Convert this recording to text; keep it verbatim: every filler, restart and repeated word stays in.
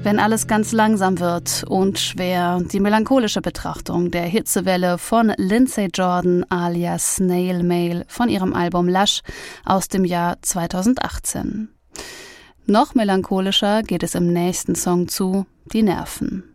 Wenn alles ganz langsam wird und schwer, die melancholische Betrachtung der Hitzewelle von Lindsay Jordan alias Snail Mail von ihrem Album Lush aus dem Jahr zweitausendachtzehn. Noch melancholischer geht es im nächsten Song zu, Die Nerven.